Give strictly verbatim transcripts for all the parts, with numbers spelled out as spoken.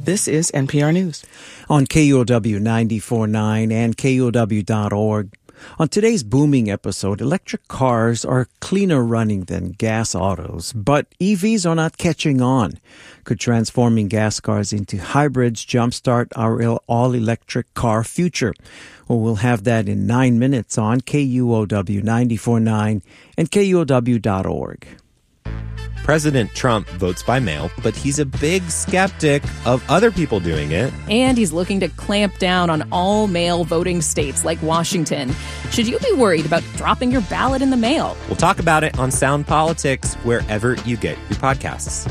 This is N P R News. On K U O W ninety-four point nine and K U O W dot org. On today's booming episode, electric cars are cleaner running than gas autos, but E Vs are not catching on. Could transforming gas cars into hybrids jumpstart our all-electric car future? Well, we'll have that in nine minutes on K U O W ninety-four point nine and K U O W dot org. President Trump votes by mail, but he's a big skeptic of other people doing it. And he's looking to clamp down on all mail voting states like Washington. Should you be worried about dropping your ballot in the mail? We'll talk about it on Sound Politics, wherever you get your podcasts.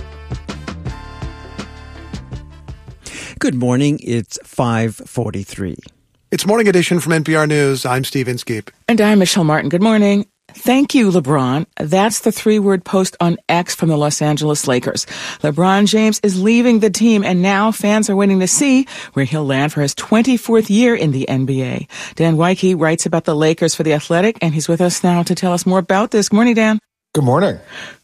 Good morning. It's five forty-three. It's Morning Edition from N P R News. I'm Steve Inskeep. And I'm Michelle Martin. Good morning. Thank you, LeBron. That's the three-word post on X from the Los Angeles Lakers. LeBron James is leaving the team, and now fans are waiting to see where he'll land for his twenty-fourth year in the N B A. Dan Wyke writes about the Lakers for The Athletic, and he's with us now to tell us more about this. Good morning, Dan. Good morning.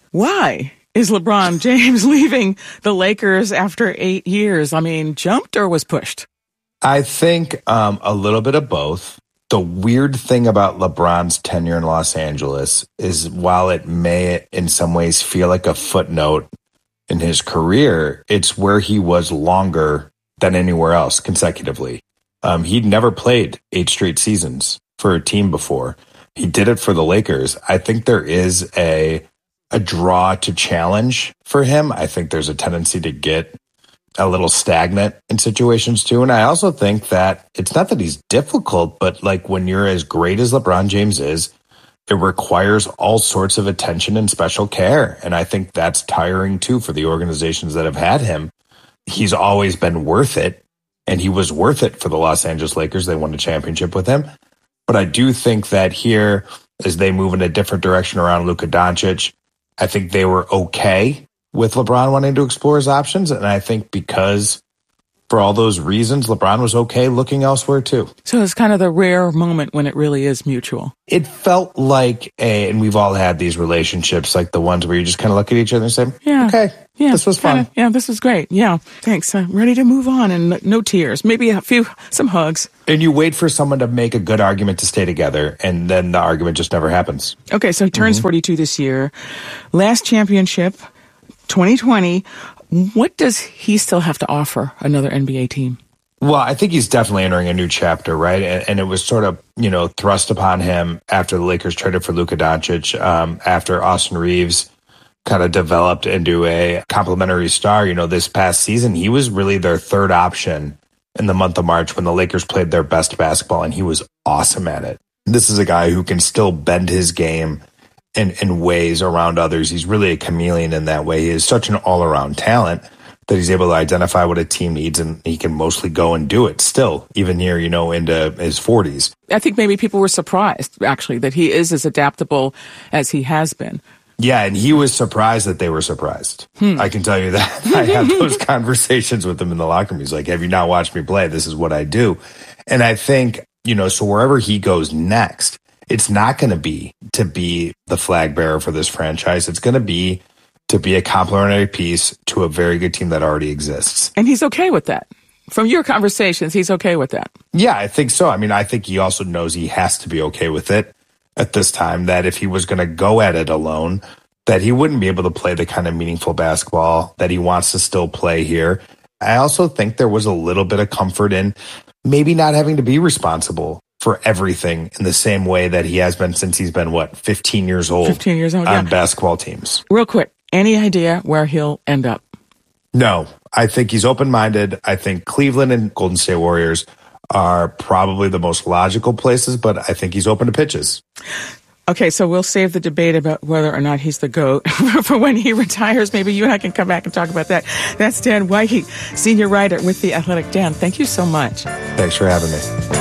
Why is LeBron James leaving the Lakers after eight years? I mean, jumped or was pushed? I think um, a little bit of both. The weird thing about LeBron's tenure in Los Angeles is while it may in some ways feel like a footnote in his career, it's where he was longer than anywhere else consecutively. Um, he'd never played eight straight seasons for a team before. He did it for the Lakers. I think there is a a draw to challenge for him. I think there's a tendency to get a little stagnant in situations too. And I also think that it's not that he's difficult, but like when you're as great as LeBron James is, it requires all sorts of attention and special care. And I think that's tiring too for the organizations that have had him. He's always been worth it, and he was worth it for the Los Angeles Lakers. They won a championship with him. But I do think that here, as they move in a different direction around Luka Doncic, I think they were okay with LeBron wanting to explore his options. And I think because for all those reasons, LeBron was okay looking elsewhere too. So it's kind of the rare moment when it really is mutual. It felt like a, and we've all had these relationships, like the ones where you just kind of look at each other and say, yeah, okay, yeah, this was fun. Kinda, yeah, this was great. Yeah, thanks. I'm ready to move on, and no tears, maybe a few, some hugs. And you wait for someone to make a good argument to stay together, and then the argument just never happens. Okay, so he turns mm-hmm. forty-two this year. Last championship, twenty twenty, what does he still have to offer another N B A team? Well, I think he's definitely entering a new chapter, right? And, and it was sort of, you know, thrust upon him after the Lakers traded for Luka Doncic, um, after Austin Reeves kind of developed into a complimentary star. You know, this past season, he was really their third option in the month of March when the Lakers played their best basketball, and he was awesome at it. This is a guy who can still bend his game in, in ways around others. He's really a chameleon in that way. He is such an all-around talent that he's able to identify what a team needs, and he can mostly go and do it still, even here, you know, into his forties. I think maybe people were surprised, actually, that he is as adaptable as he has been. Yeah, and he was surprised that they were surprised. Hmm. I can tell you that. I had those conversations with him in the locker room. He's like, have you not watched me play? This is what I do. And I think, you know, so wherever he goes next, it's not going to be to be the flag bearer for this franchise. It's going to be to be a complementary piece to a very good team that already exists. And he's okay with that. From your conversations, he's okay with that. Yeah, I think so. I mean, I think he also knows he has to be okay with it at this time, that if he was going to go at it alone, that he wouldn't be able to play the kind of meaningful basketball that he wants to still play here. I also think there was a little bit of comfort in maybe not having to be responsible for everything in the same way that he has been since he's been, what, fifteen years old, fifteen years old on yeah. basketball teams. Real quick, any idea where he'll end up? No, I think he's open-minded. I think Cleveland and Golden State Warriors are probably the most logical places, but I think he's open to pitches. Okay, so we'll save the debate about whether or not he's the GOAT for when he retires. Maybe you and I can come back and talk about that. That's Dan Wyke, senior writer with The Athletic. Dan, thank you so much. Thanks for having me.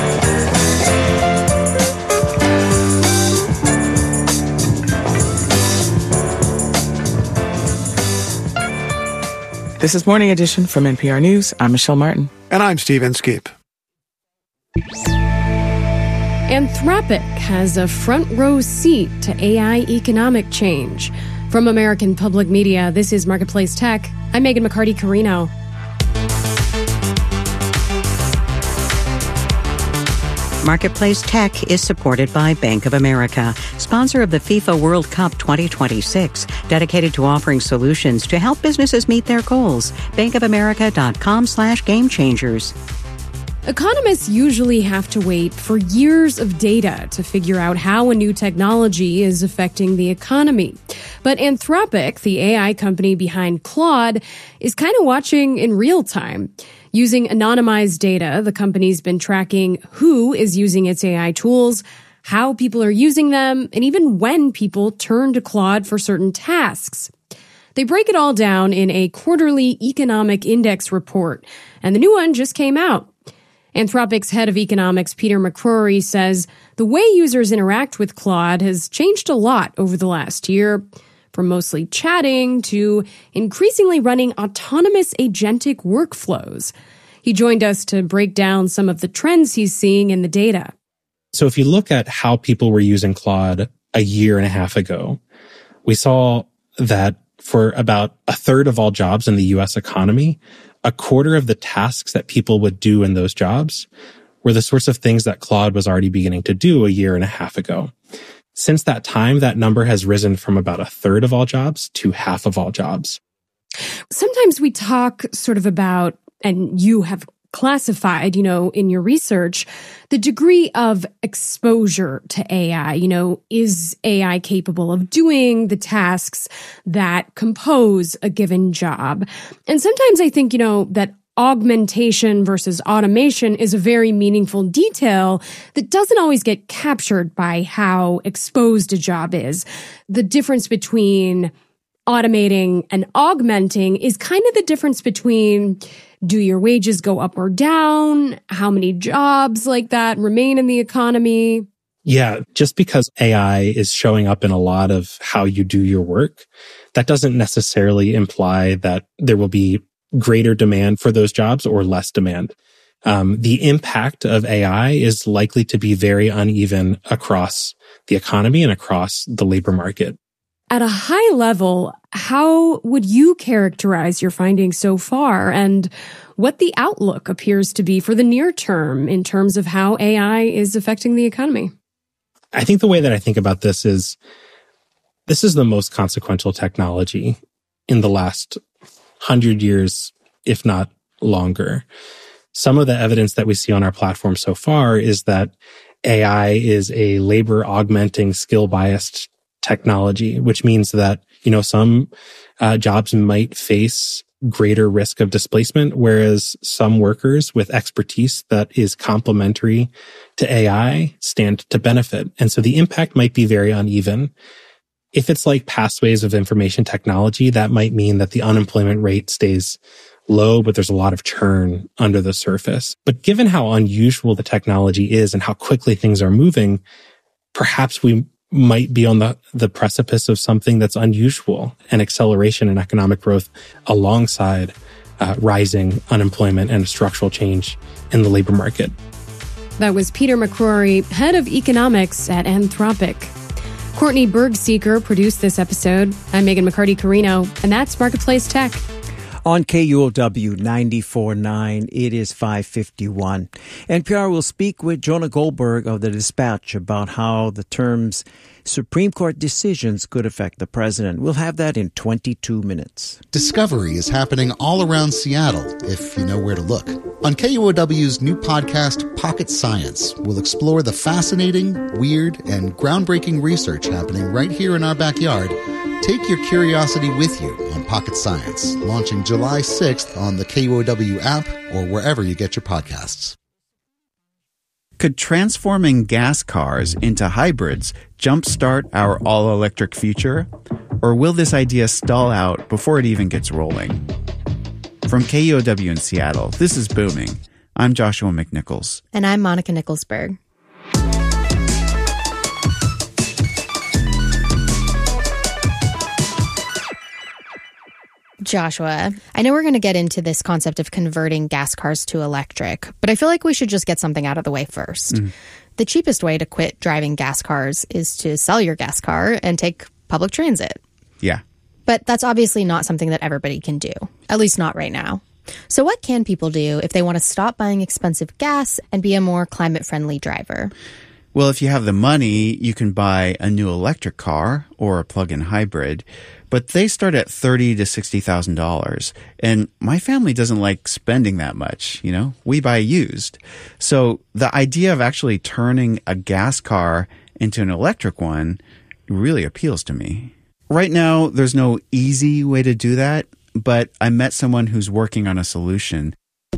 This is Morning Edition from N P R News. I'm Michelle Martin. And I'm Steve Inskeep. Anthropic has a front row seat to A I economic change. From American Public Media, this is Marketplace Tech. I'm Megan McCarty-Carino. Marketplace Tech is supported by Bank of America, sponsor of the FIFA World Cup twenty twenty-six, dedicated to offering solutions to help businesses meet their goals. bankofamerica.com slash game changers. Economists usually have to wait for years of data to figure out how a new technology is affecting the economy. But Anthropic, the A I company behind Claude, is kind of watching in real time. Using anonymized data, the company's been tracking who is using its A I tools, how people are using them, and even when people turn to Claude for certain tasks. They break it all down in a quarterly economic index report, and the new one just came out. Anthropic's head of economics, Peter McCrory, says the way users interact with Claude has changed a lot over the last year, from mostly chatting to increasingly running autonomous agentic workflows. He joined us to break down some of the trends he's seeing in the data. So if you look at how people were using Claude a year and a half ago, we saw that for about a third of all jobs in the U S economy, a quarter of the tasks that people would do in those jobs were the sorts of things that Claude was already beginning to do a year and a half ago. Since that time, that number has risen from about a third of all jobs to half of all jobs. Sometimes we talk sort of about, and you have classified, you know, in your research, the degree of exposure to A I. You know, is A I capable of doing the tasks that compose a given job? And sometimes I think, you know, that augmentation versus automation is a very meaningful detail that doesn't always get captured by how exposed a job is. The difference between automating and augmenting is kind of the difference between, do your wages go up or down? How many jobs like that remain in the economy? Yeah, just because A I is showing up in a lot of how you do your work, that doesn't necessarily imply that there will be greater demand for those jobs or less demand. Um, the impact of A I is likely to be very uneven across the economy and across the labor market. At a high level, how would you characterize your findings so far and what the outlook appears to be for the near term in terms of how A I is affecting the economy? I think the way that I think about this is, this is the most consequential technology in the last hundred years, if not longer. Some of the evidence that we see on our platform so far is that A I is a labor augmenting, skill biased technology, which means that, you know, some uh, jobs might face greater risk of displacement, whereas some workers with expertise that is complementary to A I stand to benefit. And so the impact might be very uneven. If it's like past waves of information technology, that might mean that the unemployment rate stays low, but there's a lot of churn under the surface. But given how unusual the technology is and how quickly things are moving, perhaps we might be on the, the precipice of something that's unusual, an acceleration in economic growth alongside uh, rising unemployment and structural change in the labor market. That was Peter McCrory, head of economics at Anthropic. Courtney Bergseeker produced this episode. I'm Megan McCarty-Carino, and that's Marketplace Tech. On K U O W ninety-four point nine, it is five fifty-one. N P R will speak with Jonah Goldberg of The Dispatch about how the terms Supreme Court decisions could affect the president. We'll have that in twenty-two minutes. Discovery is happening all around Seattle, if you know where to look. On K U O W's new podcast, Pocket Science, we'll explore the fascinating, weird, and groundbreaking research happening right here in our backyard. Take your curiosity with you on Pocket Science, launching July sixth on the K U O W app or wherever you get your podcasts. Could transforming gas cars into hybrids jumpstart our all-electric future? Or will this idea stall out before it even gets rolling? From K U O W in Seattle, this is Booming. I'm Joshua McNichols. And I'm Monica Nicholsberg. Joshua, I know we're going to get into this concept of converting gas cars to electric, but I feel like we should just get something out of the way first. Mm. The cheapest way to quit driving gas cars is to sell your gas car and take public transit. Yeah. But that's obviously not something that everybody can do, at least not right now. So what can people do if they want to stop buying expensive gas and be a more climate-friendly driver? Well, if you have the money, you can buy a new electric car or a plug-in hybrid, but they start at thirty thousand to sixty thousand dollars. And my family doesn't like spending that much, you know? We buy used. So the idea of actually turning a gas car into an electric one really appeals to me. Right now, there's no easy way to do that, but I met someone who's working on a solution.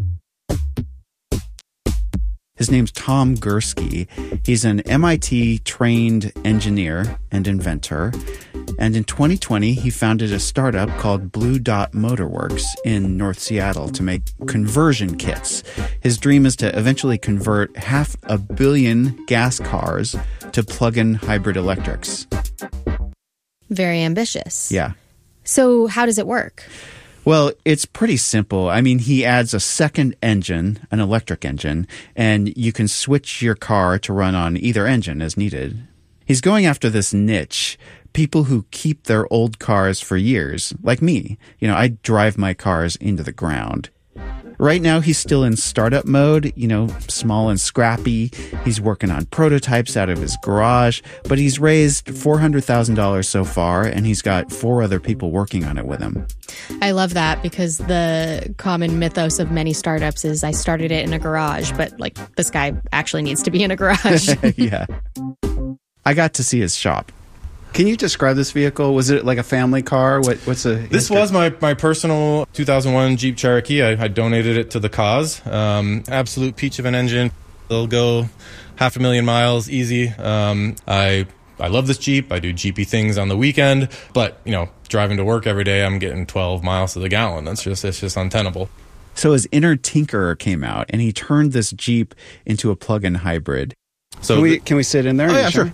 His name's Tom Gursky. He's an M I T-trained engineer and inventor. And in twenty twenty, he founded a startup called Blue Dot Motorworks in North Seattle to make conversion kits. His dream is to eventually convert half a billion gas cars to plug-in hybrid electrics. Very ambitious. Yeah. So how does it work? Well, it's pretty simple. I mean, he adds a second engine, an electric engine, and you can switch your car to run on either engine as needed. He's going after this niche, people who keep their old cars for years, like me. You know, I drive my cars into the ground. Right now, he's still in startup mode, you know, small and scrappy. He's working on prototypes out of his garage, but he's raised four hundred thousand dollars so far, and he's got four other people working on it with him. I love that because the common mythos of many startups is I started it in a garage, but like this guy actually needs to be in a garage. Yeah. I got to see his shop. Can you describe this vehicle? Was it like a family car? What, what's a This was my, my personal two thousand one Jeep Cherokee. I, I donated it to the cause. Um, absolute peach of an engine. It'll go half a million miles easy. Um, I I love this Jeep. I do Jeepy things on the weekend, but you know, driving to work every day, I'm getting twelve miles to the gallon. That's just it's just untenable. So his inner tinkerer came out, and he turned this Jeep into a plug-in hybrid. So can we the, can we sit in there? Oh yeah, sure. Me?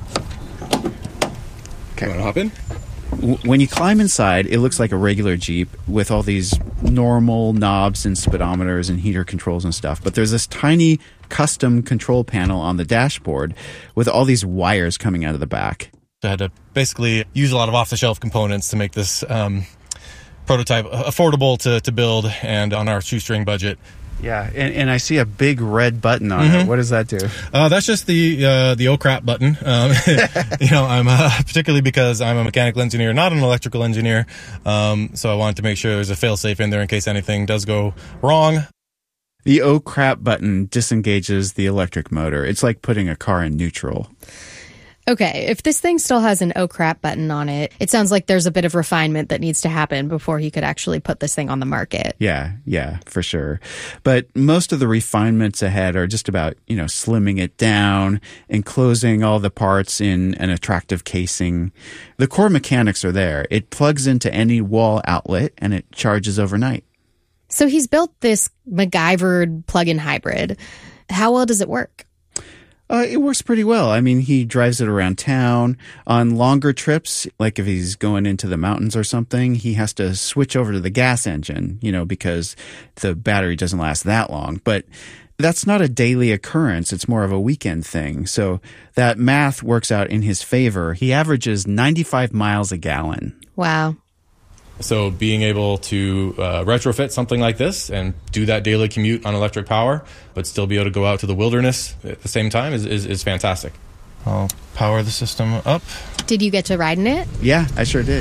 Okay. You want to hop in? When you climb inside, it looks like a regular Jeep with all these normal knobs and speedometers and heater controls and stuff. But there's this tiny custom control panel on the dashboard with all these wires coming out of the back. I had to basically use a lot of off-the-shelf components to make this um, prototype affordable to, to build and on our shoestring budget. Yeah, and, and I see a big red button on Mm-hmm. it. What does that do? Uh, that's just the uh, the oh crap button. Um, you know, I'm uh, particularly because I'm a mechanical engineer, not an electrical engineer. Um, so I wanted to make sure there's a fail-safe in there in case anything does go wrong. The oh crap button disengages the electric motor. It's like putting a car in neutral. Okay, if this thing still has an oh crap button on it, it sounds like there's a bit of refinement that needs to happen before he could actually put this thing on the market. Yeah, yeah, for sure. But most of the refinements ahead are just about, you know, slimming it down, enclosing all the parts in an attractive casing. The core mechanics are there. It plugs into any wall outlet and it charges overnight. So he's built this MacGyvered plug-in hybrid. How well does it work? Uh, it works pretty well. I mean, he drives it around town. On longer trips, like if he's going into the mountains or something, he has to switch over to the gas engine, you know, because the battery doesn't last that long. But that's not a daily occurrence. It's more of a weekend thing. So that math works out in his favor. He averages ninety-five miles a gallon. Wow. So being able to uh, retrofit something like this and do that daily commute on electric power, but still be able to go out to the wilderness at the same time is, is, is fantastic. I'll power the system up. Did you get to ride in it? Yeah, I sure did.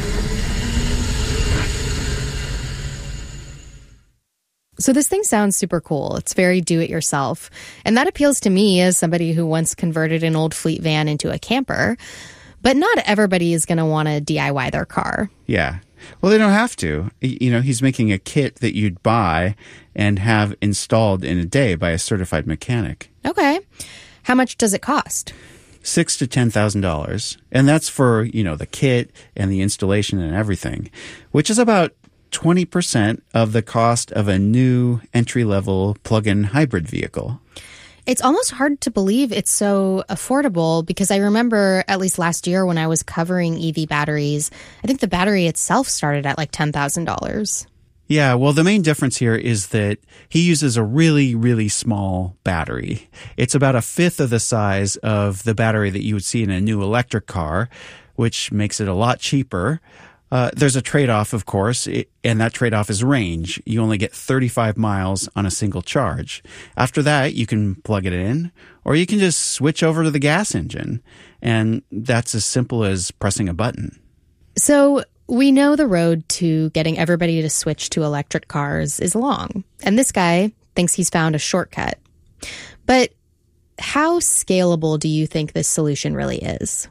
So this thing sounds super cool. It's very do-it-yourself. And that appeals to me as somebody who once converted an old fleet van into a camper. But not everybody is going to want to D I Y their car. Yeah. Well, they don't have to. You know, he's making a kit that you'd buy and have installed in a day by a certified mechanic. Okay. How much does it cost? Six to ten thousand dollars, and that's for you know the kit and the installation and everything, which is about twenty percent of the cost of a new entry-level plug-in hybrid vehicle. It's almost hard to believe it's so affordable because I remember at least last year when I was covering E V batteries, I think the battery itself started at like ten thousand dollars. Yeah, well, the main difference here is that he uses a really, really small battery. It's about a fifth of the size of the battery that you would see in a new electric car, which makes it a lot cheaper. Uh, there's a trade-off, of course, and that trade-off is range. You only get thirty-five miles on a single charge. After that, you can plug it in, or you can just switch over to the gas engine. And that's as simple as pressing a button. So we know the road to getting everybody to switch to electric cars is long. And this guy thinks he's found a shortcut. But how scalable do you think this solution really is?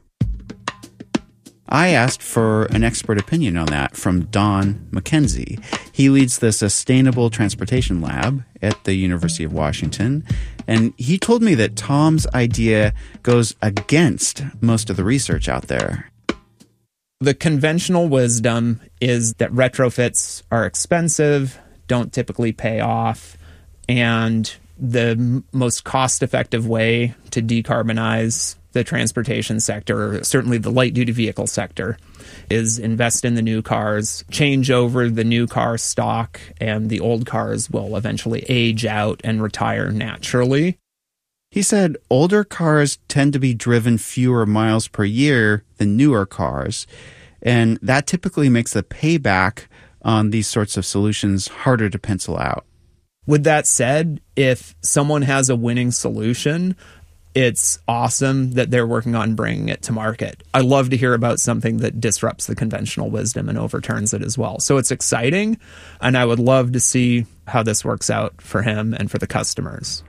I asked for an expert opinion on that from Don McKenzie. He leads the Sustainable Transportation Lab at the University of Washington, and he told me that Tom's idea goes against most of the research out there. The conventional wisdom is that retrofits are expensive, don't typically pay off, and the m- most cost-effective way to decarbonize the transportation sector, certainly the light-duty vehicle sector, is invest in the new cars, change over the new car stock, and the old cars will eventually age out and retire naturally. He said older cars tend to be driven fewer miles per year than newer cars, and that typically makes the payback on these sorts of solutions harder to pencil out. With that said, if someone has a winning solution, it's awesome that they're working on bringing it to market. I love to hear about something that disrupts the conventional wisdom and overturns it as well. So it's exciting, and I would love to see how this works out for him and for the customers.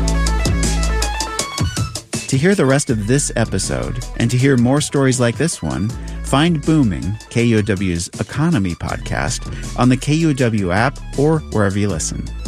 To hear the rest of this episode and to hear more stories like this one, find Booming, K U O W's economy podcast, on the K U O W app or wherever you listen.